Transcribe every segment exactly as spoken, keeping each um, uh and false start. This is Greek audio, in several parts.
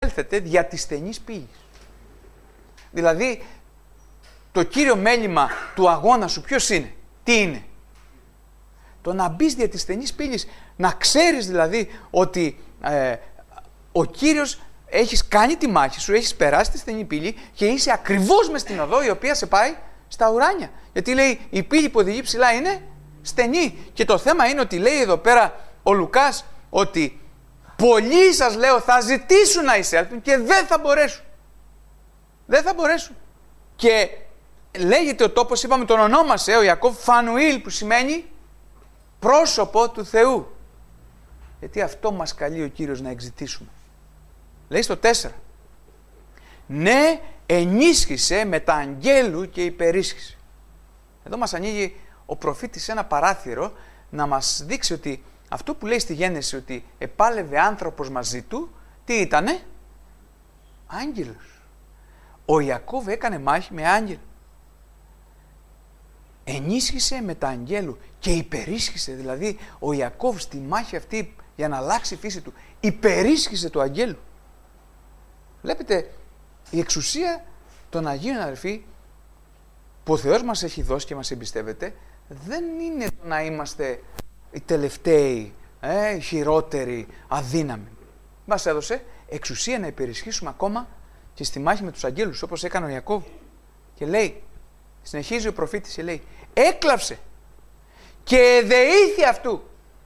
εισέλθετε δια της στενής πύλης. Δηλαδή, το κύριο μέλημα του αγώνα σου ποιος είναι, τι είναι? Το να μπεις δια της στενής πύλης, να ξέρεις δηλαδή ότι ε, ο Κύριος έχεις κάνει τη μάχη σου, έχεις περάσει τη στενή πύλη και είσαι ακριβώς μες στην οδό η οποία σε πάει στα ουράνια. Γιατί λέει η πύλη που οδηγεί ψηλά είναι στενή. Και το θέμα είναι ότι λέει εδώ πέρα ο Λουκάς ότι πολλοί σας λέω θα ζητήσουν να εισέλθουν και δεν θα μπορέσουν. Δεν θα μπορέσουν. Και λέγεται ο τόπος, είπαμε τον ονόμασε ο Ιακώβ Φανουήλ, που σημαίνει πρόσωπο του Θεού. Γιατί αυτό μας καλεί ο Κύριος να εξητήσουμε. Λέει στο τέσσερα. Ναι, ενίσχυσε με τα αγγέλου και υπερίσχυσε. Εδώ μας ανοίγει ο προφήτης ένα παράθυρο να μας δείξει ότι αυτό που λέει στη Γένεση ότι επάλευε άνθρωπος μαζί του, τι ήτανε? Άγγελος. Ο Ιακώβ έκανε μάχη με άγγελο. Ενίσχυσε με τα αγγέλου και υπερίσχυσε. Δηλαδή ο Ιακώβ στη μάχη αυτή για να αλλάξει η φύση του υπερίσχυσε του αγγέλου. Βλέπετε, η εξουσία των Αγίων, αδερφοί, που ο Θεός μας έχει δώσει και μας εμπιστεύεται, δεν είναι το να είμαστε οι τελευταίοι, ε, οι χειρότεροι, αδύναμοι. Μας έδωσε εξουσία να υπερισχύσουμε ακόμα και στη μάχη με τους αγγέλους, όπως έκανε ο Ιακώβ. Και λέει, συνεχίζει ο προφήτης και λέει, έκλαψε και δεήθη αυτού.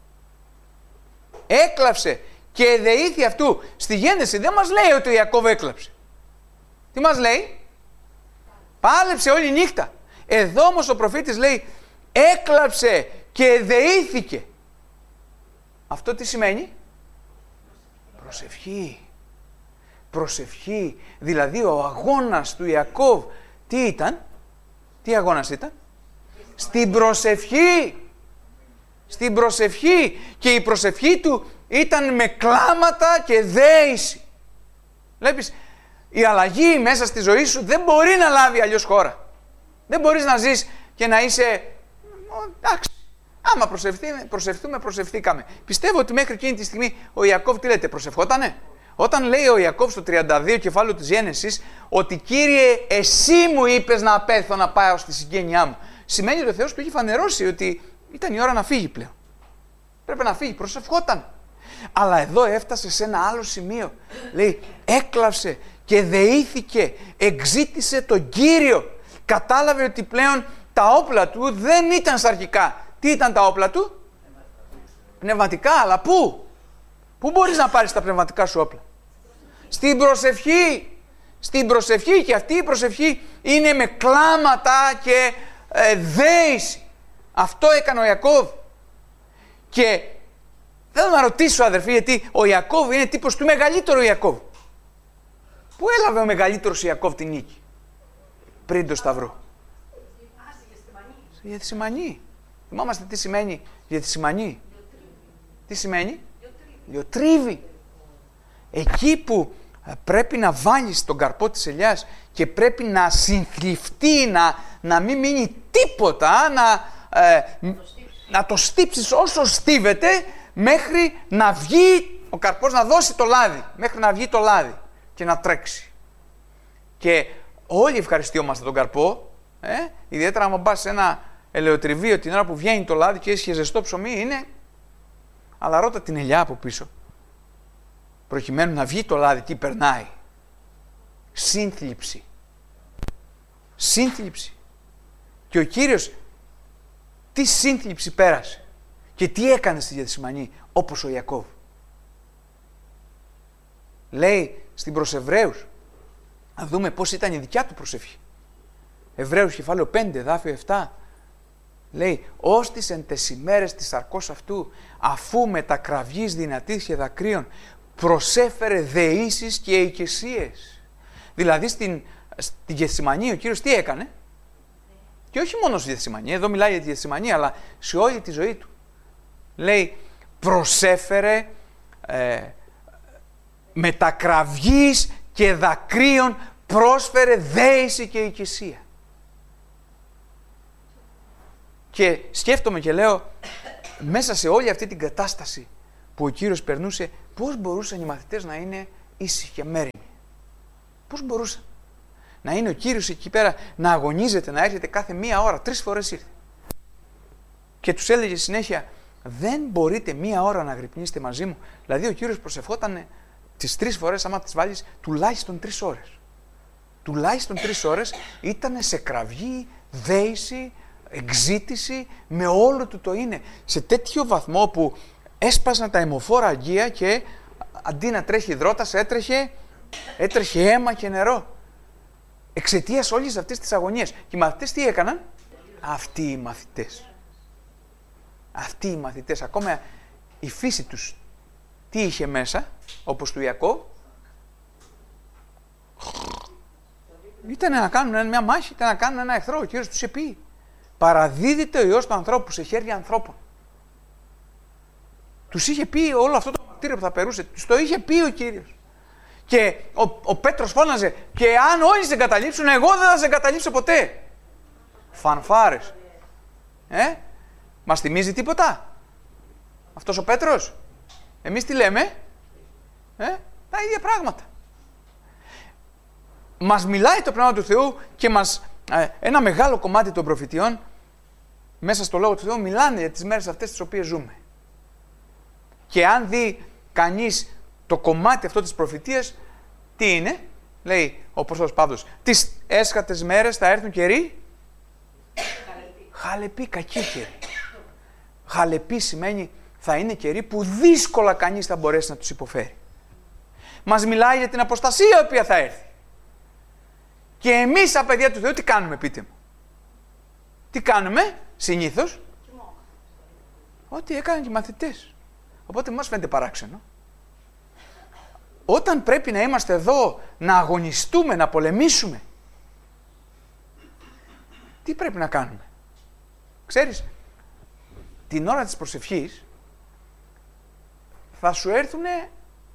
Έκλαψε και δεήθη αυτού. Στη Γένεση δεν μας λέει ότι ο Ιακώβ έκλαψε. Τι μας λέει? Πάλεψε όλη νύχτα. Εδώ όμως ο προφήτης λέει έκλαψε και δεήθηκε. Αυτό τι σημαίνει? Προσευχή. Προσευχή. Δηλαδή ο αγώνας του Ιακώβ τι ήταν? Τι αγώνας ήταν? Στην προσευχή. Στην προσευχή. Και η προσευχή του ήταν με κλάματα και δέηση. Βλέπεις, η αλλαγή μέσα στη ζωή σου δεν μπορεί να λάβει αλλιώς χώρα. Δεν μπορείς να ζεις και να είσαι, εντάξει, άμα προσευχθούμε, προσευχθήκαμε. Πιστεύω ότι μέχρι εκείνη τη στιγμή ο Ιακώβ τι λέτε, προσευχότανε? Όταν λέει ο Ιακώβ στο τριάντα δύο κεφάλαιο της Γένεσης ότι Κύριε εσύ μου είπες να απέλθω να πάω στη συγγένειά μου, σημαίνει ότι ο Θεός του έχει φανερώσει ότι ήταν η ώρα να φύγει πλέον. Πρέπει να φύγει, προσευχόταν. Αλλά εδώ έφτασε σε ένα άλλο σημείο. Λέει έκλαψε και δεήθηκε, εξήτησε τον Κύριο. Κατάλαβε ότι πλέον τα όπλα του δεν ήταν σαρκικά. Τι ήταν τα όπλα του? Πνευματικά, αλλά πού? Πού μπορείς να πάρεις τα πνευματικά σου όπλα? Στην προσευχή. Στην προσευχή, και αυτή η προσευχή είναι με κλάματα και ε, δέηση. Αυτό έκανε ο Ιακώβ. Και θέλω να ρωτήσω, αδερφοί, γιατί ο Ιακώβ είναι τύπος του μεγαλύτερου Ιακώβ. Πού έλαβε ο μεγαλύτερος Ιακώβ την νίκη πριν το Σταυρό? Για τη Γεθσιμανή. Θυμάμαστε τι σημαίνει Γεθσιμανή? Τι σημαίνει? Λιοτρίβη. Εκεί που πρέπει να βάλεις τον καρπό της ελιάς και πρέπει να συνθλιφτεί, να, να μην μείνει τίποτα, να, ε, να το στύψεις όσο στίβεται μέχρι να βγει ο καρπός, να δώσει το λάδι, μέχρι να βγει το λάδι και να τρέξει. Και όλοι ευχαριστιόμαστε τον καρπό, ε, ιδιαίτερα άμα πας σε ένα ελαιοτριβείο την ώρα που βγαίνει το λάδι και έχει ζεστό ψωμί, είναι, αλλά ρώτα την ελιά από πίσω, προκειμένου να βγει το λάδι, τι περνάει? Σύνθλιψη. Σύνθλιψη. Και ο Κύριος τι σύνθλιψη πέρασε και τι έκανε στη Γεθσιμανή, όπως ο Ιακώβ. Λέει στην προς Εβραίους, να δούμε πώς ήταν η δικιά του προσευχή. Εβραίους κεφάλαιο πέντε, εδάφιο επτά. Λέει, «Όστις εν τες ημέρες της σαρκός αυτού, αφού με τα κραυγής δυνατής και δακρύων, προσέφερε δεήσεις και εικεσίες». Δηλαδή στην, στη Γεθσιμανή ο Κύριος τι έκανε? Και όχι μόνο στη Γεθσιμανή, εδώ μιλάει για τη Γεθσιμανή, αλλά σε όλη τη ζωή του. Λέει, προσέφερε ε, με τα κραυγής και δακρύων, πρόσφερε δέηση και εικεσία. Και σκέφτομαι και λέω, μέσα σε όλη αυτή την κατάσταση που ο Κύριος περνούσε, πώς μπορούσαν οι μαθητές να είναι ήσυχοι και αμέριμοι. Πώς μπορούσαν να είναι ο Κύριος εκεί πέρα, να αγωνίζεται, να έρχεται κάθε μία ώρα, τρεις φορές ήρθε. Και τους έλεγε συνέχεια, δεν μπορείτε μία ώρα να αγρυπνήσετε μαζί μου. Δηλαδή ο Κύριος προσευχόταν τις τρεις φορές, άμα τις βάλεις, τουλάχιστον τρεις ώρες. Τουλάχιστον τρεις ώρες ήταν σε κραυγή, δέηση, εξζήτηση, με όλο του το είναι. Σε τέτοιο βαθμό που έσπασαν τα αιμοφόρα αγγεία και αντί να τρέχει υδρότας, έτρεχε, έτρεχε αίμα και νερό. Εξαιτίας όλης αυτής της αγωνίας. Και οι μαθητές τι έκαναν? Αυτοί οι μαθητές. Αυτοί οι μαθητές. Ακόμα η φύση τους τι είχε μέσα, όπως του Ιακώβ? Ήταν να κάνουν μια μάχη, ήταν να κάνουν ένα εχθρό. Ο Κύριος τους είχε πει, παραδίδεται ο Υιός του ανθρώπου σε χέρια ανθρώπων. Τους είχε πει όλο αυτό το μαρτύριο που θα περούσε. Τους το είχε πει ο Κύριος. Και ο, ο Πέτρος φώναζε, και αν όλοι σε εγκαταλείψουν, εγώ δεν θα σε εγκαταλείψω ποτέ. Φανφάρες. Ε, μας θυμίζει τίποτα αυτός ο Πέτρος? Εμείς τι λέμε? Ε, τα ίδια πράγματα. Μας μιλάει το Πνεύμα του Θεού και μας, ε, ένα μεγάλο κομμάτι των προφητιών μέσα στο Λόγο του Θεού μιλάνε για τις μέρες αυτές τις οποίες ζούμε. Και αν δει κανείς το κομμάτι αυτό της προφητείας, τι είναι? Λέει ο Απόστολος Παύλος, τις έσχατες μέρες θα έρθουν καιροί χαλεπή, χαλεπή κακή καιρή. Χαλεπή σημαίνει θα είναι καιροί που δύσκολα κανείς θα μπορέσει να τους υποφέρει. Μας μιλάει για την αποστασία η οποία θα έρθει. Και εμείς σαν παιδιά του Θεού τι κάνουμε, πείτε μου? Τι κάνουμε συνήθως? Ό,τι έκαναν και οι μαθητές. Οπότε μας φαίνεται παράξενο. Όταν πρέπει να είμαστε εδώ, να αγωνιστούμε, να πολεμήσουμε, τι πρέπει να κάνουμε? Ξέρεις, την ώρα της προσευχής θα σου έρθουνε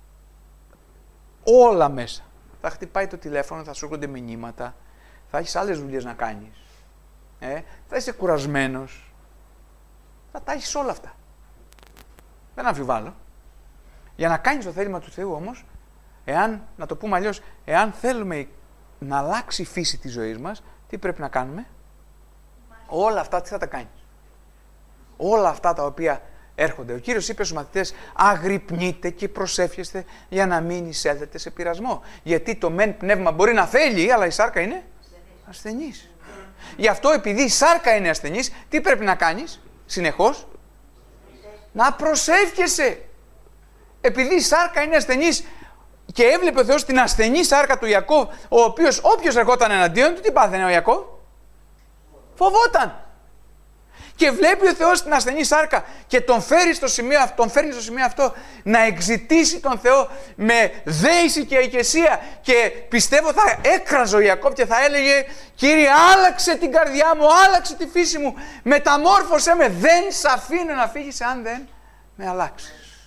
όλα μέσα. Θα χτυπάει το τηλέφωνο, θα σου έρχονται μηνύματα, θα έχεις άλλες δουλειές να κάνεις, ε, θα είσαι κουρασμένος, θα τα έχεις όλα αυτά. Δεν αμφιβάλλω. Για να κάνεις το θέλημα του Θεού όμως, εάν, να το πούμε αλλιώς, εάν θέλουμε να αλλάξει η φύση της ζωής μας, τι πρέπει να κάνουμε? Όλα αυτά τι θα τα κάνεις? Όλα αυτά τα οποία έρχονται. Ο Κύριος είπε στους μαθητές, αγρυπνείτε και προσεύχεστε για να μην εισέλθετε σε πειρασμό. Γιατί το μεν πνεύμα μπορεί να θέλει, αλλά η σάρκα είναι ασθενής. Γι' αυτό επειδή η σάρκα είναι ασθενής, τι πρέπει να κάνεις συνεχώς? Να προσεύχεσαι. Επειδή η σάρκα είναι ασθενής και έβλεπε ο Θεός την ασθενή σάρκα του Ιακώβ, ο οποίος όποιος ερχόταν εναντίον του, τι πάθαινε ο Ιακώβ? Φοβόταν. Και βλέπει ο Θεός την ασθενή σάρκα και τον φέρει στο σημείο, τον φέρνει στο σημείο αυτό να εξητήσει τον Θεό με δέηση και αικεσία. Και πιστεύω θα έκραζε ο Ιακώβ και θα έλεγε, Κύριε, άλλαξε την καρδιά μου, άλλαξε τη φύση μου, μεταμόρφωσέ με, δεν σ' αφήνω να φύγεις αν δεν με αλλάξεις.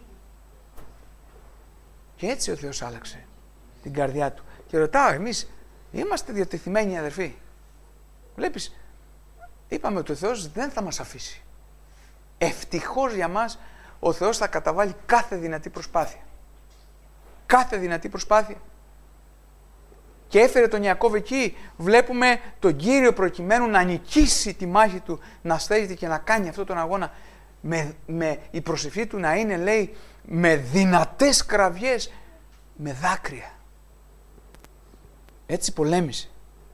Και έτσι ο Θεός άλλαξε την καρδιά του. Και ρωτάω, εμείς είμαστε διατεθειμένοι αδερφοί? Βλέπεις, είπαμε ότι ο Θεός δεν θα μας αφήσει. Ευτυχώς για μας ο Θεός θα καταβάλει κάθε δυνατή προσπάθεια. Κάθε δυνατή προσπάθεια. Και έφερε τον Ιακώβ εκεί, βλέπουμε τον Κύριο προκειμένου να νικήσει τη μάχη του, να στέγεται και να κάνει αυτόν τον αγώνα με, με η προσευχή του να είναι, λέει, με δυνατές κραυγές, με δάκρυα. Έτσι πολέμησε.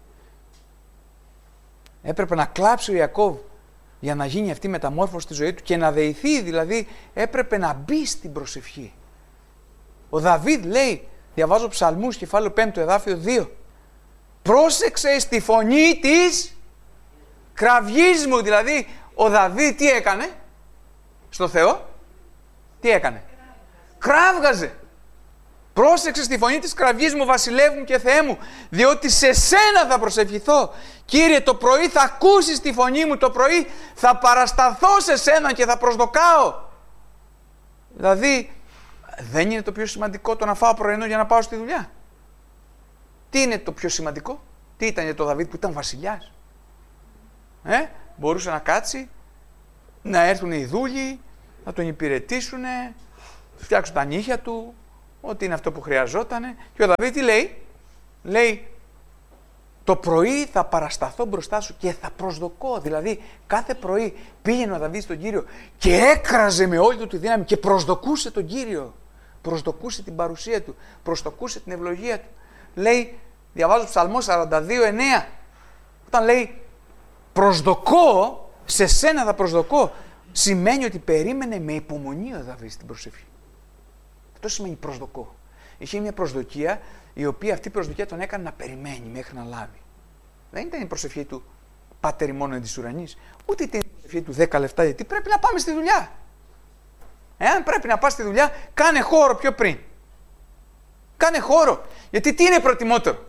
Έπρεπε να κλάψει ο Ιακώβ για να γίνει αυτή η μεταμόρφωση στη ζωή του και να δεηθεί, δηλαδή έπρεπε να μπει στην προσευχή. Ο Δαβίδ λέει, διαβάζω Ψαλμούς, κεφάλαιο πέμπτο, εδάφιο δύο, πρόσεξε στη φωνή της κραυγής μου. Δηλαδή ο Δαβίδ τι έκανε στο Θεό? Τι έκανε? Κράβγαζε. Πρόσεξε στη φωνή της κραυγής μου, βασιλεύ μου και Θεέ μου, διότι σε σένα θα προσευχηθώ. Κύριε, το πρωί θα ακούσεις τη φωνή μου, το πρωί θα παρασταθώ σε σένα και θα προσδοκάω. Δηλαδή, δεν είναι το πιο σημαντικό το να φάω πρωινό για να πάω στη δουλειά? Τι είναι το πιο σημαντικό? Τι ήταν για τον Δαβίδ που ήταν βασιλιάς? Ε, μπορούσε να κάτσει, να έρθουν οι δούλοι, να τον υπηρετήσουν, φτιάξουν τα νύχια του, ότι είναι αυτό που χρειαζόταν. Και ο Δαβίδ τι λέει? Λέει, το πρωί θα παρασταθώ μπροστά σου και θα προσδοκώ. Δηλαδή, κάθε πρωί πήγαινε ο Δαβίδ στον Κύριο και έκραζε με όλη του τη δύναμη και προσδοκούσε τον Κύριο. Προσδοκούσε την παρουσία του, προσδοκούσε την ευλογία του. Λέει, διαβάζω Ψαλμό σαράντα δύο εννέα, όταν λέει προσδοκώ, σε σένα θα προσδοκώ, σημαίνει ότι περίμενε με υπομονή ο Δαβίδ στην προσευχή. Αυτό σημαίνει προσδοκώ. Είχε μια προσδοκία, η οποία αυτή η προσδοκία τον έκανε να περιμένει μέχρι να λάβει. Δεν ήταν η προσευχή του Πάτερ ημών εν της ουρανής, ούτε ήταν η προσευχή του δέκα λεπτά, γιατί πρέπει να πάμε στη δουλειά. Εάν πρέπει να πας στη δουλειά, κάνε χώρο πιο πριν. Κάνε χώρο. Γιατί τι είναι προτιμότερο?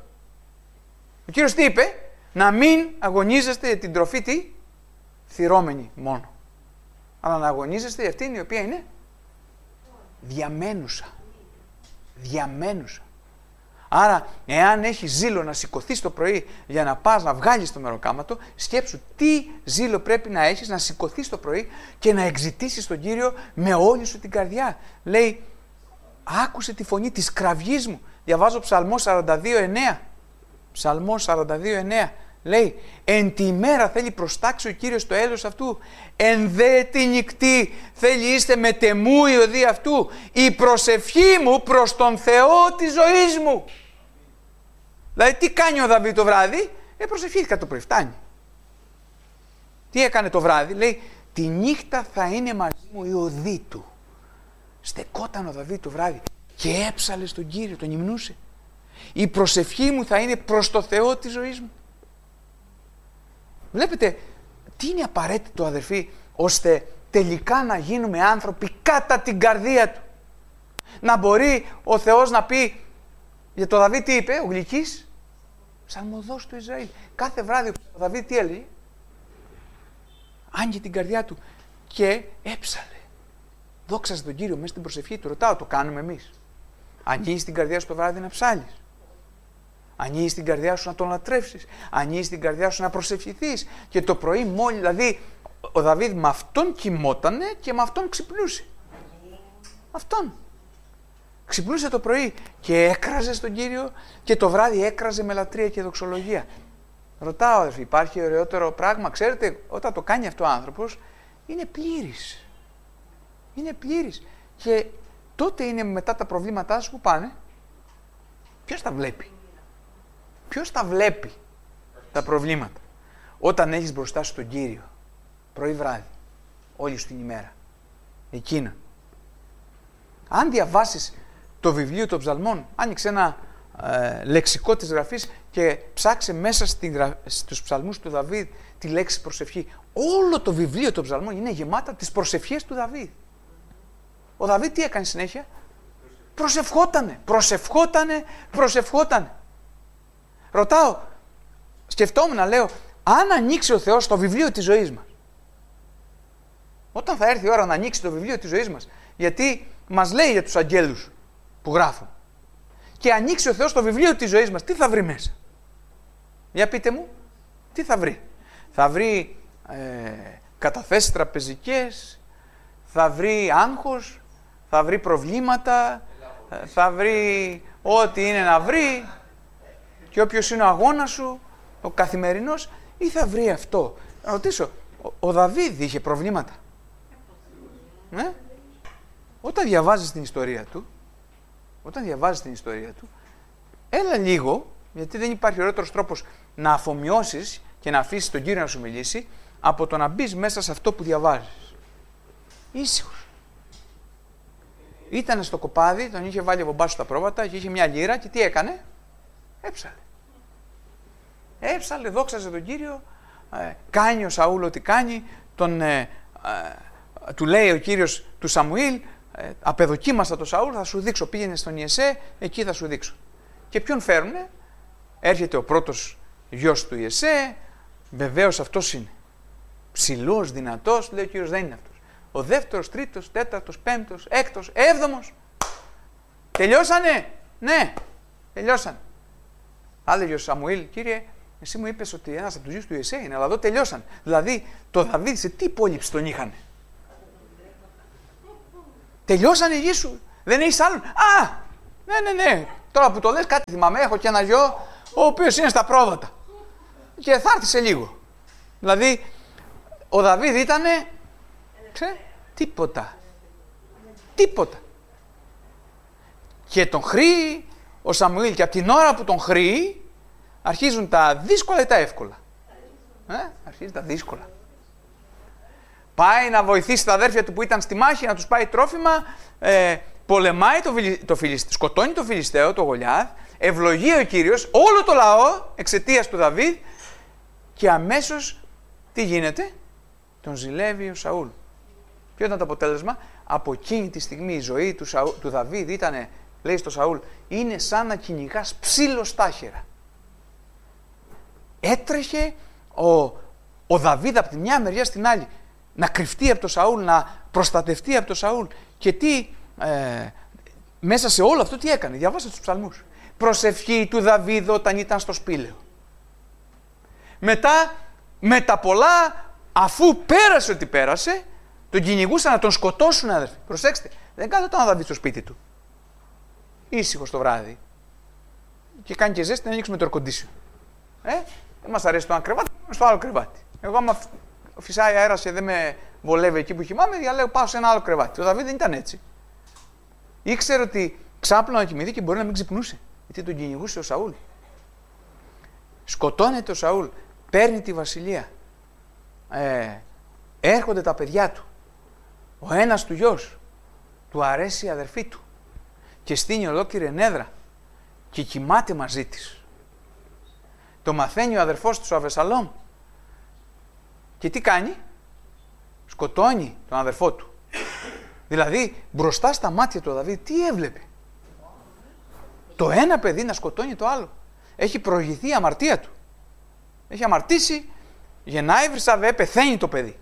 Ο Κύριος τι είπε? Να μην αγωνίζεστε για την τροφή τι? Θυρώμενη μόνο. Αλλά να αγωνίζεστε για αυτήν η οποία είναι διαμένουσα. Διαμένουσα. Άρα, εάν έχεις ζήλο να σηκωθείς το πρωί για να πας να βγάλεις το μεροκάματο, σκέψου τι ζήλο πρέπει να έχεις να σηκωθείς το πρωί και να εξητήσεις τον Κύριο με όλη σου την καρδιά. Λέει, άκουσε τη φωνή της κραυγής μου. Διαβάζω Ψαλμό σαράντα δύο εννέα. Ψαλμό σαράντα δύο εννέα. Λέει, εν τη ημέρα θέλει προστάξει ο Κύριος το έλεος αυτού, εν δε τη νυκτή θέλει είστε με τεμού η οδή αυτού, η προσευχή μου προς τον Θεό της ζωής μου. Δηλαδή τι κάνει ο Δαβίδ το βράδυ? Ε, προσευχήθηκα το πρωί, φτάνει. Τι έκανε το βράδυ? Λέει, τη νύχτα θα είναι μαζί μου η οδή του. Στεκόταν ο Δαβίδ το βράδυ και έψαλε στον Κύριο, τον υμνούσε. Η προσευχή μου θα είναι προς το Θεό της ζωής μου. Βλέπετε τι είναι απαραίτητο, αδερφοί, ώστε τελικά να γίνουμε άνθρωποι κατά την καρδία του. Να μπορεί ο Θεός να πει, για το Δαβίδ τι είπε, ο γλυκής ψαλμοδός του Ισραήλ. Κάθε βράδυ ο Δαβίδ τι έλεγε? Άνοιγε την καρδιά του και έψαλε. Δόξαζε τον Κύριο μέσα στην προσευχή του. Ρωτάω, το κάνουμε εμείς? Ανοίγεις την καρδιά σου το βράδυ να ψάλεις? Ανοίγεις την καρδιά σου να τον λατρεύσεις? Ανοίγεις την καρδιά σου να προσευχηθείς? Και το πρωί μόλις, δηλαδή ο Δαβίδ με αυτόν κοιμότανε και με αυτόν ξυπνούσε. Αυτόν. Ξυπνούσε το πρωί και έκραζε στον Κύριο και το βράδυ έκραζε με λατρεία και δοξολογία. Ρωτάω, αδερφοί, υπάρχει ωραιότερο πράγμα? Ξέρετε, όταν το κάνει αυτό ο άνθρωπος, είναι πλήρης. Είναι πλήρης. Και τότε είναι μετά τα προβλήματά σου που πάνε. Ποιος τα βλέπει? Ποιος τα βλέπει τα προβλήματα? Όταν έχεις μπροστά σου τον Κύριο, πρωί βράδυ, όλη σου την ημέρα. Εκείνα. Αν διαβάσεις το βιβλίο των Ψαλμών, άνοιξε ένα ε, λεξικό της γραφής και ψάξε μέσα στην γρα... στους ψαλμούς του Δαβίδ τη λέξη προσευχή. Όλο το βιβλίο των Ψαλμών είναι γεμάτα τις προσευχές του Δαβίδ. Ο Δαβίδ τι έκανε συνέχεια? Προσευχότανε, προσευχότανε, προσευχότανε. Ρωτάω, σκεφτόμουν, λέω, αν ανοίξει ο Θεός το βιβλίο της ζωής μας, όταν θα έρθει η ώρα να ανοίξει το βιβλίο της ζωής μας, γιατί μας λέει για τους αγγέλους που γράφουν, και ανοίξει ο Θεός το βιβλίο της ζωής μας, τι θα βρει μέσα? Για πείτε μου, τι θα βρει? Θα βρει ε, καταθέσεις τραπεζικές, θα βρει άγχος, θα βρει προβλήματα, ε, θα βρει ό,τι είναι να βρει, και όποιος είναι ο αγώνας σου, ο καθημερινός, ή θα βρει αυτό? Να ρωτήσω, ο, ο Δαβίδ είχε προβλήματα? Ναι. Όταν διαβάζεις την ιστορία του, όταν διαβάζεις την ιστορία του, έλα λίγο, γιατί δεν υπάρχει ωραίτερος τρόπος να αφομοιώσεις και να αφήσεις τον Κύριο να σου μιλήσει, από το να μπεις μέσα σε αυτό που διαβάζεις. Ήσυχος. Ήτανε στο κοπάδι, τον είχε βάλει ο μπαμπάς στα πρόβατα και είχε μια λύρα και τι έκανε? Έψαλε. Έψαλε, δόξαζε τον Κύριο, ε, κάνει ο Σαούλ ό,τι κάνει, τον, ε, ε, του λέει ο Κύριος του Σαμουήλ, ε, απεδοκίμασα τον Σαούλ, θα σου δείξω, πήγαινε στον Ιεσέ, εκεί θα σου δείξω. Και ποιον φέρουνε? Έρχεται ο πρώτος γιος του Ιεσέ, βεβαίως αυτός είναι. Ψηλός, δυνατός, λέει ο Κύριος, δεν είναι αυτός. Ο δεύτερος, τρίτος, τέταρτος, πέμπτος, έκτος, έβδομος. Τελειώσανε? Ναι, τελειώσανε. Άλλεγε ο Σαμουήλ, κύριε, εσύ μου είπες ότι ένας από τους γιους του Ιεσέ είναι, αλλά εδώ τελειώσαν. Δηλαδή, το Δαβίδ σε τι υπόλοιψη τον είχανε? Τελειώσανε οι γη σου, δεν έχεις άλλον? Α, Ναι, ναι, ναι. Τώρα που το λες κάτι θυμάμαι, έχω και ένα γιο ο οποίος είναι στα πρόβατα. Και θα έρθει σε λίγο. Δηλαδή, ο Δαβίδ ήτανε, ξέ, τίποτα. Τίποτα. Και τον χρήει ο Σαμουήλ και από την ώρα που τον χρήει, αρχίζουν τα δύσκολα ή τα εύκολα. Ε, αρχίζουν τα δύσκολα. Πάει να βοηθήσει τα αδέρφια του που ήταν στη μάχη, να τους πάει τρόφιμα, ε, πολεμάει το, το Φιλιστέο, σκοτώνει το Φιλιστέο, το Γολιάθ, ευλογεί ο Κύριος, όλο το λαό εξαιτίας του Δαβίδ και αμέσως τι γίνεται, τον ζηλεύει ο Σαούλ. Ποιο ήταν το αποτέλεσμα? Από εκείνη τη στιγμή η ζωή του, Σαου, του Δαβίδ ήταν, λέει στο Σαούλ, είναι σαν να κυνηγάς ψήλο στάχερα. Έτρεχε ο, ο Δαβίδ από τη μια μεριά στην άλλη να κρυφτεί από το Σαούλ, να προστατευτεί από το Σαούλ. Και τι, ε, μέσα σε όλο αυτό τι έκανε? Διαβάστε τους ψαλμούς. Προσευχή του Δαβίδ όταν ήταν στο σπήλαιο. Μετά, με τα πολλά, αφού πέρασε ό,τι πέρασε, τον κυνηγούσαν να τον σκοτώσουν, αδερφοί. Προσέξτε, δεν κάθονταν ο Δαβίδ στο σπίτι του. Ήσυχος το βράδυ. Και κάνει και ζέστη να ανοίξουμε το air condition. Ε, δεν μας αρέσει το ένα κρεβάτι, πάμε στο άλλο κρεβάτι. Εγώ, άμα φυσάει αέρας και δεν με βολεύει εκεί που κοιμάμαι, διαλέγω πάω σε ένα άλλο κρεβάτι. Ο Δαβίδ δεν ήταν έτσι. Ήξερε ότι ξάπλωνε να κοιμηθεί και μπορεί να μην ξυπνούσε. Γιατί τον κυνηγούσε ο Σαούλ. Σκοτώνεται ο Σαούλ, παίρνει τη βασιλεία. Ε, έρχονται τα παιδιά του. Ο ένας του γιος του αρέσει η αδερφή του και στείνει ολόκληρη ενέδρα και κοιμάται μαζί της. Το μαθαίνει ο αδερφός του ο Αβεσαλόμ και τι κάνει? Σκοτώνει τον αδερφό του. Δηλαδή μπροστά στα μάτια του Δαβίδ τι έβλεπε? Το ένα παιδί να σκοτώνει το άλλο. Έχει προηγηθεί η αμαρτία του. Έχει αμαρτήσει, γεννάει βρυσαβέ, πεθαίνει το παιδί.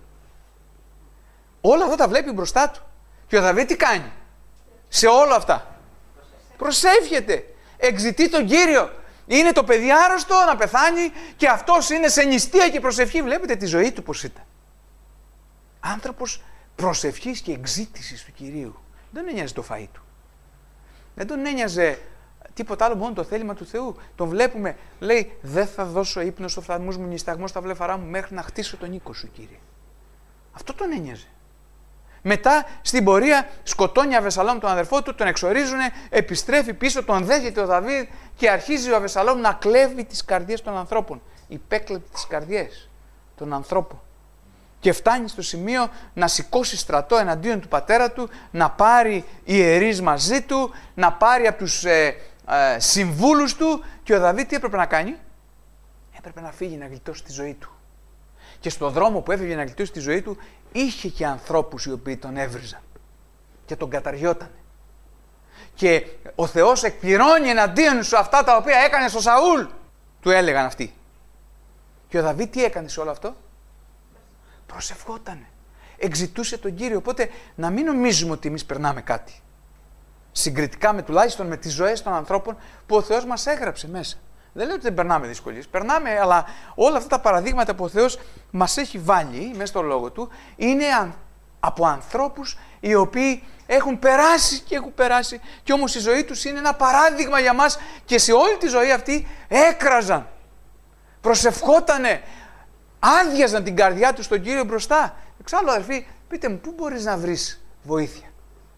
Όλα αυτά τα βλέπει μπροστά του. Και ο Δαβίδ τι κάνει? Σε όλα αυτά προσεύχεται, εξητεί τον Κύριο. Είναι το παιδί άρρωστο να πεθάνει και αυτός είναι σε νηστεία και προσευχή. Βλέπετε τη ζωή του πως ήταν. Άνθρωπος προσευχής και εξήτησης του Κυρίου. Δεν τον ένοιαζε το φαΐ του. Δεν τον ένοιαζε τίποτα άλλο, μόνο το θέλημα του Θεού. Τον βλέπουμε, λέει, δεν θα δώσω ύπνο στο φθαρμούς μου, νησταγμό στα βλέφαρά μου μέχρι να χτίσω τον οίκο σου, Κύριε. Αυτό τον ένοιαζε. Μετά στην πορεία σκοτώνει Αβεσαλόμ τον αδερφό του, τον εξορίζουνε, επιστρέφει πίσω, τον δέχεται ο Δαβίδ και αρχίζει ο Αβεσαλόμ να κλέβει τις καρδιές των ανθρώπων. Υπέκλεπε τις καρδιές των ανθρώπων. Και φτάνει στο σημείο να σηκώσει στρατό εναντίον του πατέρα του, να πάρει ιερείς μαζί του, να πάρει από τους ε, ε, συμβούλους του. Και ο Δαβίδ τι έπρεπε να κάνει? Έπρεπε να φύγει να γλιτώσει τη ζωή του. Και στον δρόμο που έφευγε να γλιτώσει τη ζωή του, είχε και ανθρώπους οι οποίοι τον έβριζαν και τον καταριότανε. Και ο Θεός εκπληρώνει εναντίον σου αυτά τα οποία έκανε στο Σαούλ, του έλεγαν αυτοί. Και ο Δαβίδ τι έκανε σε όλο αυτό? Προσευχότανε. Εξητούσε τον Κύριο. Οπότε να μην νομίζουμε ότι εμείς περνάμε κάτι. Συγκριτικά με τουλάχιστον με τις ζωές των ανθρώπων που ο Θεός μας έγραψε μέσα. Δεν λέω ότι δεν περνάμε δυσκολίες. Περνάμε, αλλά όλα αυτά τα παραδείγματα που ο Θεός μας έχει βάλει μέσα στο λόγο του είναι από ανθρώπους οι οποίοι έχουν περάσει και έχουν περάσει και όμως η ζωή τους είναι ένα παράδειγμα για μας και σε όλη τη ζωή αυτή έκραζαν, προσευχότανε, άδειαζαν την καρδιά τους στον Κύριο μπροστά. Εξάλλου αδερφοί, πείτε μου, πού μπορείς να βρεις βοήθεια?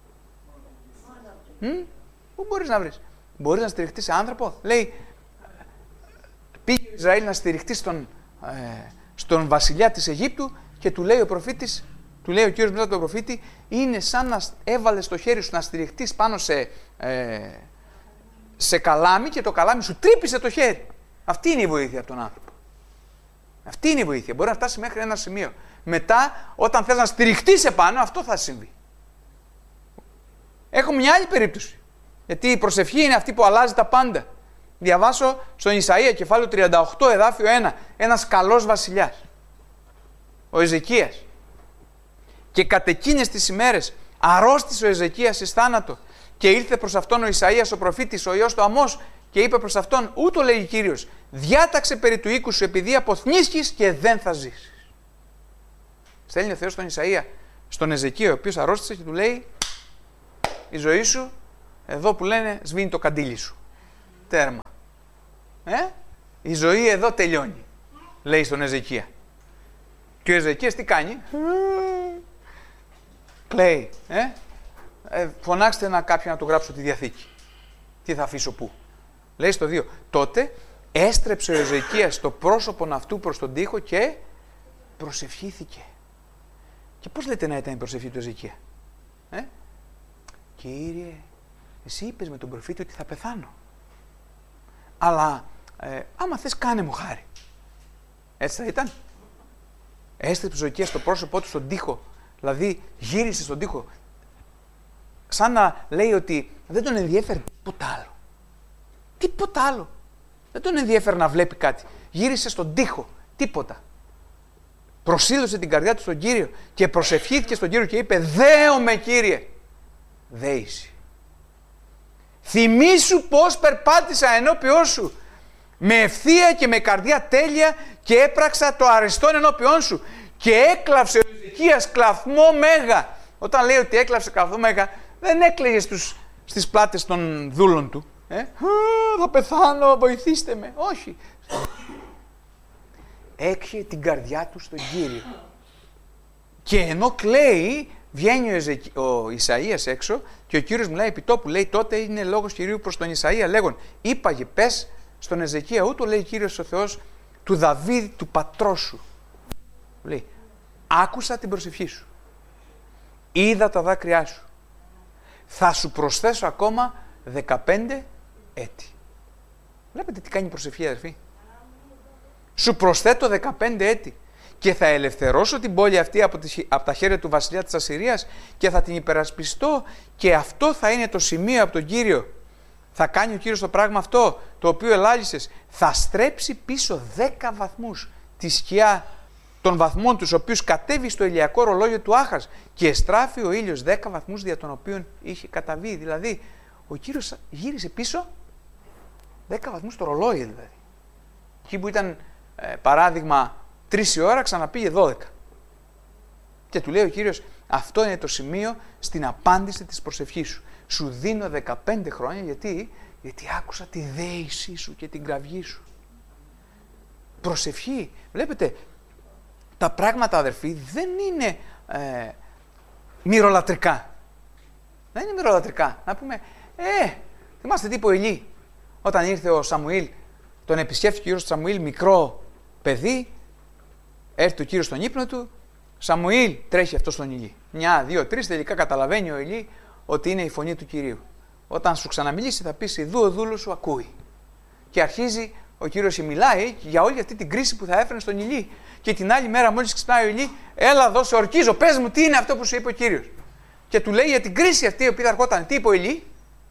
Μ? Πού μπορείς να βρεις? Μπορείς να στηριχτείς σε άνθρωπο? Λέει, πήγε ο Ισραήλ να στηριχτεί στον, ε, στον βασιλιά της Αιγύπτου και του λέει ο προφήτης, του λέει ο Κύριος μετά τον προφήτη, είναι σαν να έβαλες το χέρι σου να στηριχτείς πάνω σε, ε, σε καλάμι και το καλάμι σου τρύπησε το χέρι. Αυτή είναι η βοήθεια από τον άνθρωπο. Αυτή είναι η βοήθεια. Μπορεί να φτάσει μέχρι ένα σημείο. Μετά, όταν θες να στηριχτείς επάνω, αυτό θα συμβεί. Έχω μια άλλη περίπτωση. Γιατί η προσευχή είναι αυτή που αλλάζει τα πάντα. Διαβάσω στον Ισαΐα κεφάλαιο τριάντα οκτώ εδάφιο ένα. Ένας καλός βασιλιάς. Ο Εζεκίας. Και κατ' εκείνες τις ημέρες αρρώστησε ο Εζεκίας εις θάνατο. Και ήρθε προς αυτόν ο Ισαΐας ο προφήτης, ο ιός του Αμώς, και είπε προς αυτόν, ούτω λέει Κύριος, διάταξε περί του οίκου σου επειδή αποθνίσκεις και δεν θα ζήσεις. Στέλνει ο Θεός στον Ισαΐα, στον Εζεκία, ο οποίος αρρώστησε και του λέει, η ζωή σου εδώ που λένε σβήνει το καντήλι σου. Τέρμα. Ε? Η ζωή εδώ τελειώνει, λέει στον Εζεκία. Και ο Εζεκίας τι κάνει? Κλαίει. Ε? Ε, φωνάξτε να κάποιον να του γράψω τη Διαθήκη. Τι θα αφήσω πού? Λέει στο δύο. Τότε έστρεψε ο Εζεκίας το πρόσωπον αυτού προς τον τοίχο και προσευχήθηκε. Και πώς λέτε να ήταν η προσευχή του Εζεκία? Ε? Κύριε, εσύ είπες με τον προφήτη ότι θα πεθάνω. Αλλά ε, άμα θες κάνε μου χάρη. Έτσι θα ήταν? Έστρεψε ο Εζεκίας το πρόσωπό του στον τοίχο. Δηλαδή γύρισε στον τοίχο. Σαν να λέει ότι δεν τον ενδιέφερε τίποτα άλλο. Τίποτα άλλο. Δεν τον ενδιέφερε να βλέπει κάτι. Γύρισε στον τοίχο. Τίποτα. Προσήλωσε την καρδιά του στον Κύριο και προσευχήθηκε στον Κύριο και είπε: δέομαι, Κύριε. Δέηση. Θυμήσου πώς περπάτησα ενώπιόν σου με ευθεία και με καρδιά τέλεια και έπραξα το αριστόν ενώπιόν σου. Και έκλαψε ο Εζεκίας κλαθμό μέγα. Όταν λέει ότι έκλαψε κλαθμό μέγα, δεν έκλαιγε στους, στις πλάτες των δούλων του. Ε? Θα πεθάνω, βοηθήστε με. Όχι. Έκχε την καρδιά του στον Κύριο. Και ενώ κλαίει, βγαίνει ο, Εζεκ... ο Ισαΐας έξω και ο Κύριος μιλάει επί τόπου. Λέει τότε είναι λόγος Κυρίου προς τον Ισαΐα λέγον: είπαγε πες στον Εζεκία, ούτω λέει Κύριος ο Θεός του Δαβίδ του πατρός σου. Λέει: άκουσα την προσευχή σου. Είδα τα δάκρυά σου. Θα σου προσθέσω ακόμα δεκαπέντε έτη. Βλέπετε τι κάνει η προσευχή, αδερφοί. Σου προσθέτω δεκαπέντε έτη και θα ελευθερώσω την πόλη αυτή από, τη, από τα χέρια του βασιλιά της Ασσυρίας και θα την υπερασπιστώ και αυτό θα είναι το σημείο από τον Κύριο. Θα κάνει ο Κύριος το πράγμα αυτό το οποίο ελάλησες. Θα στρέψει πίσω δέκα βαθμούς τη σκιά των βαθμών τους οποίους κατέβει στο ηλιακό ρολόγιο του Άχας και εστράφει ο ήλιος δέκα βαθμούς δια των οποίων είχε καταβεί. Δηλαδή ο Κύριος γύρισε πίσω δέκα βαθμούς το ρολόι δηλαδή. Εκεί που ήταν ε, παράδειγμα τρεις η ώρα ξαναπήγε δώδεκα. Και του λέει ο Κύριος: αυτό είναι το σημείο στην απάντηση της προσευχής σου. Σου δίνω δεκαπέντε χρόνια γιατί, γιατί άκουσα τη δέησή σου και την κραυγή σου. Προσευχή. Βλέπετε, τα πράγματα, αδερφοί, δεν είναι ε, μυρολατρικά. Δεν είναι μυρολατρικά. Να πούμε, ε, θυμάστε τι είπε ο Ηλί. Όταν ήρθε ο Σαμουήλ, τον επισκέφθηκε ο Κύριος Σαμουήλ, μικρό παιδί, έρθει ο Κύριος στον ύπνο του, Σαμουήλ, τρέχει αυτό στον Ηλί. Μια, δύο, τρεις, τελικά καταλαβαίνει ο Ηλί ότι είναι η φωνή του Κυρίου. Όταν σου ξαναμιλήσει θα πεις: ιδού ο δούλος σου ακούει. Και αρχίζει ο Κύριος μιλάει για όλη αυτή την κρίση που θα έφερε στον Ηλί. Και την άλλη μέρα, μόλις ξυπνάει ο Ηλί, έλα εδώ, σε ορκίζω, πες μου τι είναι αυτό που σου είπε ο Κύριος. Και του λέει για την κρίση αυτή η οποία θα ερχόταν. Τι είπε ο Ηλί?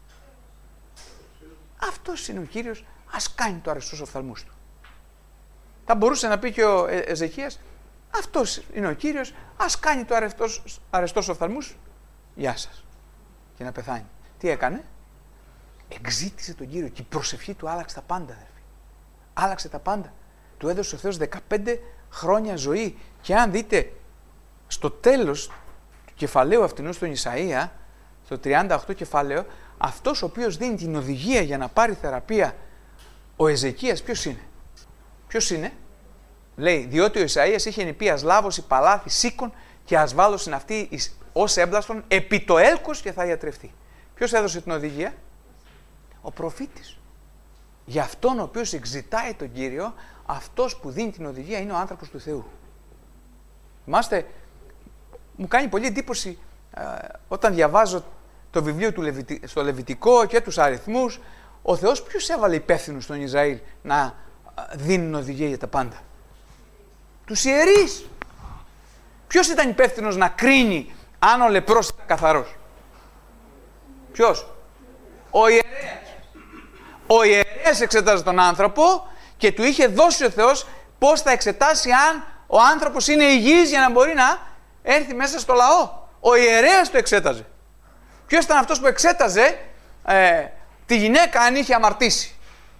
Αυτός είναι ο Κύριος, ας κάνει το αρεστός οφθαλμούς του. Θα μπορούσε να πει και ο ε, Εζεκίας: αυτός είναι ο Κύριος, ας κάνει το αρεστός, αρεστός οφθαλμούς. Γεια σας. Και να πεθάνει. Τι έκανε? Εξήτησε τον Κύριο και η προσευχή του άλλαξε τα πάντα, αδερφοί. Άλλαξε τα πάντα. Του έδωσε ο Θεός δεκαπέντε χρόνια ζωή. Και αν δείτε στο τέλος του κεφαλαίου αυτού στον Ισαΐα, στο τριάντα οκτώ κεφάλαιο, αυτός ο οποίος δίνει την οδηγία για να πάρει θεραπεία, ο Εζεκίας, ποιος είναι? Ποιος είναι? Λέει, διότι ο Ισαΐας είχε νηπίας λάβος, η παλάθη σήκων και ασβάλος είναι αυτή ως έμπλαστον επί το έλκος και θα ιατρευτεί. Ποιος έδωσε την οδηγία? Ο προφήτης. Για αυτόν ο οποίος εξητάει τον Κύριο, αυτός που δίνει την οδηγία είναι ο άνθρωπος του Θεού. Θυμάστε, μου κάνει πολύ εντύπωση ε, όταν διαβάζω το βιβλίο του Λεβιτι... στο Λεβιτικό και τους αριθμούς, ο Θεός ποιος έβαλε υπεύθυνους στον Ισραήλ να δίνουν οδηγία για τα πάντα? Τους ιερείς. Ποιος ήταν υπεύθυνος να κρίνει αν ο λεπρός ήταν καθαρός? Ποιος? Ο ιερέας. Ο ιερέας εξετάζει τον άνθρωπο και του είχε δώσει ο Θεός πώς θα εξετάσει αν ο άνθρωπος είναι υγιής για να μπορεί να έρθει μέσα στο λαό. Ο ιερέας το εξέταζε. Ποιος ήταν αυτός που εξέταζε ε, τη γυναίκα αν είχε αμαρτήσει?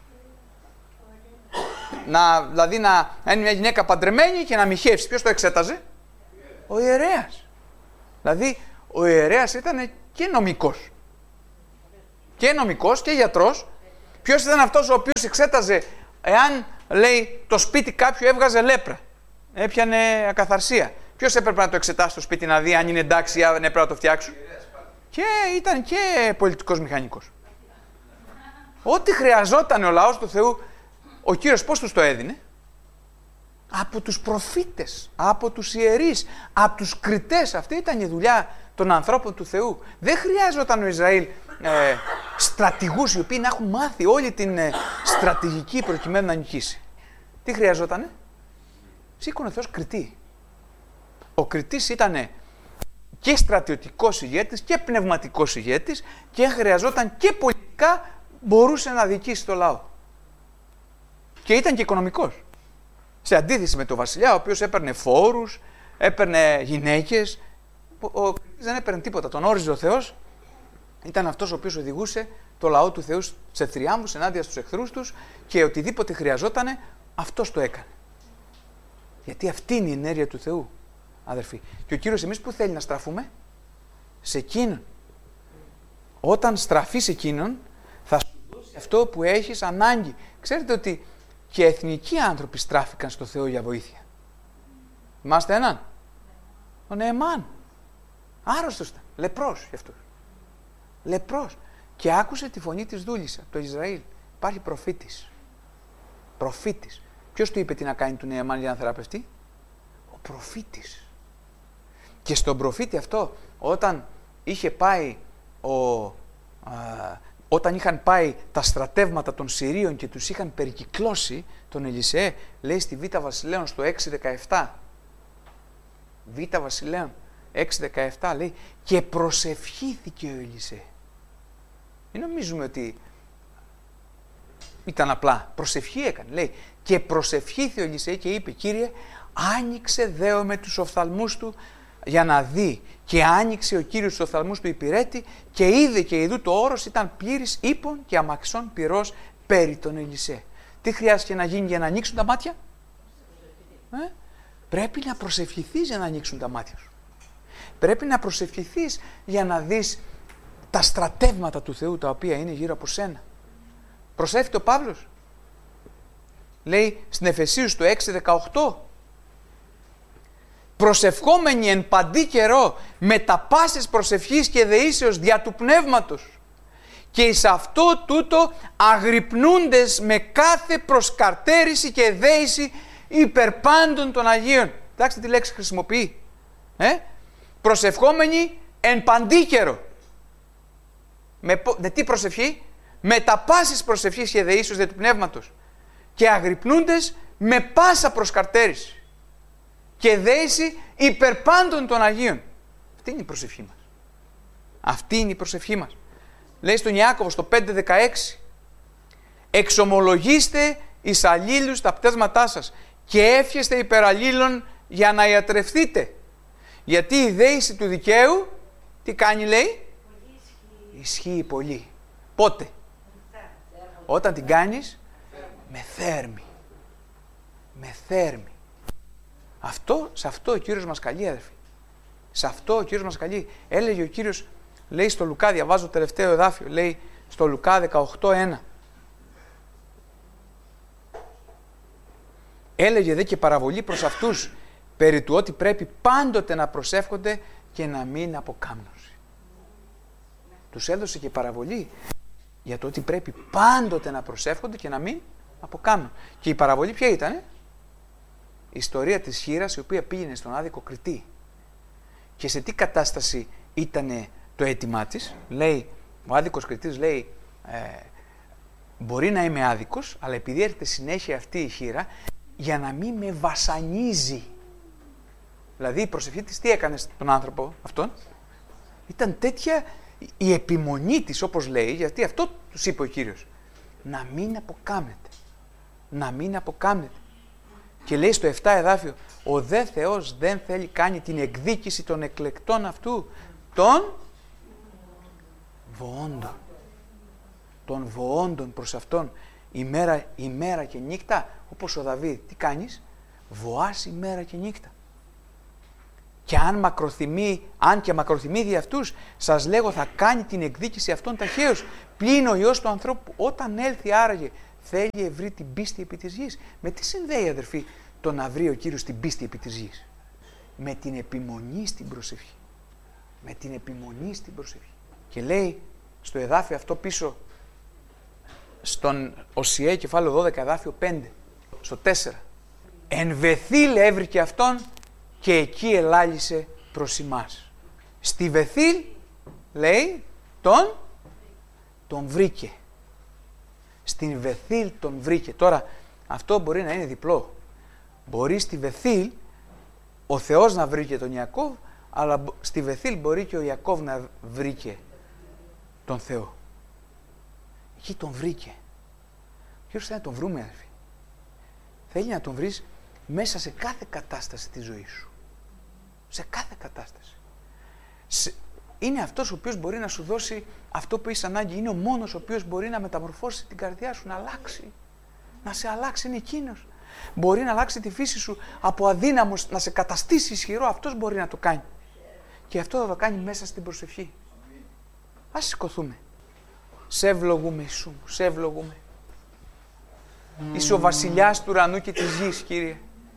Να, δηλαδή να είναι μια γυναίκα παντρεμένη και να μοιχεύσει. Ποιος το εξέταζε? Ο ιερέας. Δηλαδή ο ιερέας ήταν και νομικός. Και νομικός και γιατρός. Ποιος ήταν αυτός ο οποίος εξέταζε εάν, λέει, το σπίτι κάποιου έβγαζε λέπρα, έπιανε ακαθαρσία. Ποιος έπρεπε να το εξετάσει το σπίτι να δει αν είναι εντάξει ή αν έπρεπε να το φτιάξουν? Και ήταν και πολιτικός μηχανικός. Ό,τι χρειαζόταν ο λαός του Θεού, ο Κύριος πώς τους το έδινε? Από τους προφήτες, από τους ιερείς, από τους κριτές. Αυτή ήταν η δουλειά των ανθρώπων του Θεού. Δεν χρειάζονταν ο Ισραήλ ε, στρατηγούς οι οποίοι να έχουν μάθει όλη την ε, στρατηγική προκειμένου να νικήσει. Τι χρειαζότανε? Σήκωνε ο Θεός κριτή. Ο κριτής ήταν και στρατιωτικός ηγέτης και πνευματικός ηγέτης και χρειαζόταν και πολιτικά μπορούσε να διοικήσει το λαό. Και ήταν και οικονομικός. Σε αντίθεση με τον βασιλιά, ο οποίος έπαιρνε φόρους, έπαιρνε γυναίκες, ο, ο κριτής δεν έπαιρνε τίποτα. Τον όριζε ο Θεός, ήταν αυτός ο οποίος οδηγούσε το λαό του Θεού σε θριάμβους ενάντια στους εχθρούς τους και οτιδήποτε χρειαζότανε, αυτός το έκανε. Γιατί αυτή είναι η ενέργεια του Θεού, αδερφοί. Και ο Κύριος εμείς που θέλει να στραφούμε? Σε εκείνον. Όταν στραφείς σε εκείνον, θα σου δώσει αυτό που έχεις ανάγκη. Ξέρετε ότι και εθνικοί άνθρωποι στράφηκαν στο Θεό για βοήθεια. Θυμάστε έναν? Ο Νεεμάν. Άρρωστος ήταν. Λεπρός γι' αυτός. Λεπρός. Και άκουσε τη φωνή της δούλης από το Ισραήλ. Υπάρχει προφήτης. Προφήτης. Ποιος του είπε τι να κάνει του Νεεμάν για να θεραπευτεί? Ο προφήτης. Και στον προφήτη αυτό, όταν είχε πάει ο... Α, όταν είχαν πάει τα στρατεύματα των Συρίων και τους είχαν περικυκλώσει τον Ελισεέ, λέει στη Β' Βασιλέων στο έξι δεκαεπτά. Β' Βασιλέων έξι δεκαεπτά λέει και προσευχήθηκε ο Ελισεέ. Μην νομίζουμε ότι ήταν απλά. Προσευχή έκανε. Λέει και προσευχήθηκε ο Ελισεέ και είπε, Κύριε, άνοιξε δέο με τους οφθαλμούς του για να δει. Και άνοιξε ο Κύριος τους οφθαλμούς του υπηρέτη και είδε και ειδού το όρος ήταν πλήρης ύπων και αμαξών πυρός περί τον Ελισέ. Τι χρειάζεται να γίνει για να ανοίξουν τα μάτια? Ε? Πρέπει να προσευχηθείς για να ανοίξουν τα μάτια σου. Πρέπει να προσευχηθείς για να δεις τα στρατεύματα του Θεού τα οποία είναι γύρω από σένα. Προσεύχεται ο Παύλος. Λέει στην Εφεσίους το έξι δεκαοκτώ. Προσευχόμενοι εν παντή καιρό με τα πάσης προσευχής και δεήσεως δια του πνεύματος και εις αυτό τούτο αγρυπνούντες με κάθε προσκαρτέρηση και δέηση υπερπάντων των Αγίων. Κοιτάξτε τι λέξη χρησιμοποιεί. Ε? Προσευχόμενοι εν παντή καιρό. Με, με τι προσευχή? Με τα πάσης προσευχής και δεήσεως δια του πνεύματος και αγρυπνούντες με πάσα προσκαρτέρηση και δέηση υπερπάντων των Αγίων. Αυτή είναι η προσευχή μας. Αυτή είναι η προσευχή μας. Λέει στον Ιάκωβο στο πέντε δεκαέξι. Εξομολογήστε εις αλλήλους τα πτέσματά σας και εύχεστε υπερ αλλήλων για να ιατρευθείτε. Γιατί η δέηση του δικαίου, τι κάνει λέει? Ισχύει, ισχύει πολύ. Πότε? Όταν την κάνεις με θέρμη. Με θέρμη. Αυτό, σε αυτό ο Κύριος μας καλεί, αδερφοί. Σε αυτό ο Κύριος μας καλεί. Έλεγε ο Κύριος, λέει στο Λουκά, διαβάζω το τελευταίο εδάφιο, λέει στο Λουκά δεκαοκτώ ένα. Έλεγε δε και παραβολή προς αυτούς περί του ότι πρέπει πάντοτε να προσεύχονται και να μην αποκάμνωση. Τους έδωσε και παραβολή για το ότι πρέπει πάντοτε να προσεύχονται και να μην αποκάμνουν. Και η παραβολή ποια ήτανε? Η ιστορία της χήρας η οποία πήγαινε στον άδικο κριτή. Και σε τι κατάσταση ήτανε το αίτημά της? Λέει, ο άδικος κριτής λέει, ε, μπορεί να είμαι άδικος, αλλά επειδή έρχεται συνέχεια αυτή η χήρα, για να μην με βασανίζει. Δηλαδή η προσευχή της τι έκανε στον άνθρωπο αυτόν? Ήταν τέτοια η επιμονή της, όπως λέει, γιατί αυτό τους είπε ο Κύριος. Να μην αποκάμνεται. Να μην αποκάμνεται. Και λέει στο επτά εδάφιο, ο δε Θεός δεν θέλει κάνει την εκδίκηση των εκλεκτών αυτού, των βοόντων. Των βοόντων προς αυτόν, ημέρα, ημέρα και νύχτα, όπως ο Δαβίδ. Τι κάνεις? Βοάς ημέρα και νύχτα. Και αν, μακροθυμεί, αν και μακροθυμεί δι' αυτούς, σας λέγω θα κάνει την εκδίκηση αυτών ταχαίως. Πλην ο Υιός του ανθρώπου, όταν έλθει άραγε, θέλει ευρύ την πίστη επί της γης. Με τι συνδέει, αδερφοί, το να βρει ο Κύριος την πίστη επί της γης? Με την επιμονή στην προσευχή. Με την επιμονή στην προσευχή. Και λέει στο εδάφιο αυτό πίσω, στον Οσιαί κεφάλαιο δώδεκα, εδάφιο πέντε, στο τέσσερα. Εν Βεθήλ έβρηκε αυτόν και εκεί ελάλησε προς ημάς. Στη Βεθήλ, λέει, τον, τον βρήκε. Στην Βεθήλ τον βρήκε. Τώρα, αυτό μπορεί να είναι διπλό. Μπορεί στη Βεθήλ ο Θεός να βρήκε τον Ιακώβ, αλλά στη Βεθήλ μπορεί και ο Ιακώβ να βρήκε τον Θεό. Εκεί τον βρήκε. Ποιος θέλει να τον βρούμε, αδερφοί? Θέλει να τον βρεις μέσα σε κάθε κατάσταση της ζωής σου. Σε κάθε κατάσταση. Σε... Είναι αυτός ο οποίος μπορεί να σου δώσει αυτό που έχεις ανάγκη. Είναι ο μόνος ο οποίος μπορεί να μεταμορφώσει την καρδιά σου, να αλλάξει. Να σε αλλάξει, είναι εκείνος. Μπορεί να αλλάξει τη φύση σου από αδύναμος, να σε καταστήσει ισχυρό. Αυτός μπορεί να το κάνει. Και αυτό θα το κάνει μέσα στην προσευχή. Ας σηκωθούμε. Σε ευλογούμε, Ιησού μου, σε ευλογούμε. Mm. Είσαι ο βασιλιάς του ουρανού και της γης, Κύριε.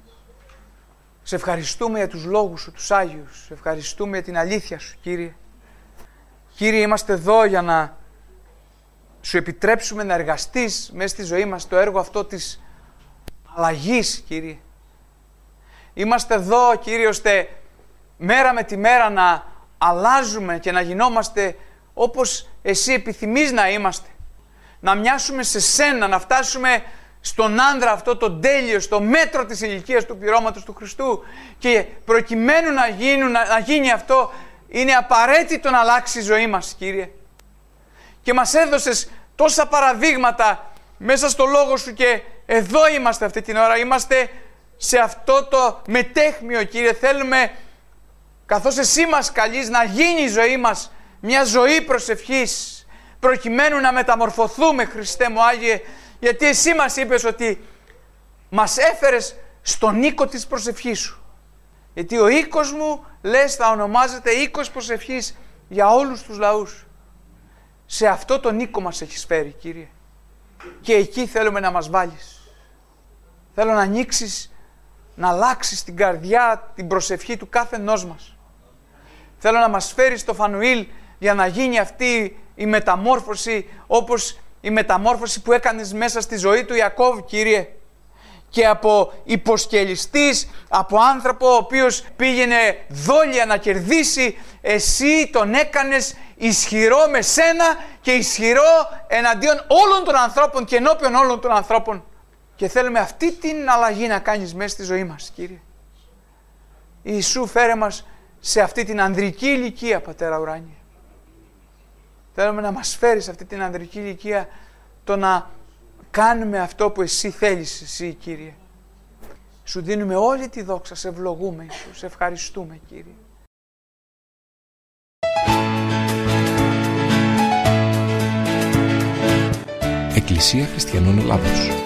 Σε ευχαριστούμε για τους λόγους σου, τους Άγιους. Σε ευχαριστούμε για την αλήθεια σου, Κύριε. Κύριε, είμαστε εδώ για να σου επιτρέψουμε να εργαστείς μέσα στη ζωή μας το έργο αυτό της αλλαγής, Κύριε. Είμαστε εδώ, Κύριε, ώστε μέρα με τη μέρα να αλλάζουμε και να γινόμαστε όπως εσύ επιθυμείς να είμαστε. Να μοιάσουμε σε σένα, να φτάσουμε στον άντρα αυτό το τέλειο, στο μέτρο της ηλικίας του πληρώματος του Χριστού. Και προκειμένου να, γίνουν, να, να γίνει αυτό, είναι απαραίτητο να αλλάξει η ζωή μας, Κύριε. Και μας έδωσες τόσα παραδείγματα μέσα στο λόγο σου και εδώ είμαστε αυτή την ώρα. Είμαστε σε αυτό το μετέχμιο, Κύριε. Θέλουμε, καθώς εσύ μας καλείς, να γίνει η ζωή μας μια ζωή προσευχής, προκειμένου να μεταμορφωθούμε, Χριστέ μου Άγιε, γιατί εσύ μας είπες ότι μας έφερες στον οίκο της προσευχής σου. Γιατί ο οίκος μου, λες, θα ονομάζεται οίκος προσευχής για όλους τους λαούς. Σε αυτό τον οίκο μας έχεις φέρει, Κύριε. Και εκεί θέλουμε να μας βάλεις. Θέλω να ανοίξεις, να αλλάξεις την καρδιά, την προσευχή του κάθε ενός μας. Θέλω να μας φέρεις το Φανουήλ για να γίνει αυτή η μεταμόρφωση, όπως η μεταμόρφωση που έκανες μέσα στη ζωή του Ιακώβ, Κύριε. Και από υποσκελιστής, από άνθρωπο ο οποίος πήγαινε δόλια να κερδίσει, εσύ τον έκανες ισχυρό με σένα και ισχυρό εναντίον όλων των ανθρώπων και ενώπιον όλων των ανθρώπων. Και θέλουμε αυτή την αλλαγή να κάνεις μέσα στη ζωή μας, Κύριε. Ιησού, φέρε μας σε αυτή την ανδρική ηλικία, Πατέρα Ουράνιε. Θέλουμε να μας φέρεις αυτή την ανδρική ηλικία, το να κάνουμε αυτό που εσύ θέλεις, εσύ, Κύριε. Σου δίνουμε όλη τη δόξα, σε ευλογούμε, Ιησού, σε ευχαριστούμε, Κύριε. Εκκλησία Χριστιανών Ελλάδος.